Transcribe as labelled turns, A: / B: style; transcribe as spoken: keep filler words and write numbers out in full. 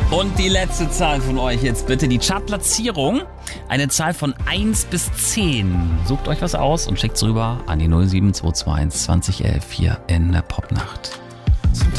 A: Und die letzte Zahl von euch jetzt bitte, die Chartplatzierung. Eine Zahl von eins bis zehn. Sucht euch was aus und schickt's rüber an die null sieben zwei zwei eins zwanzig elf hier in der Popnacht.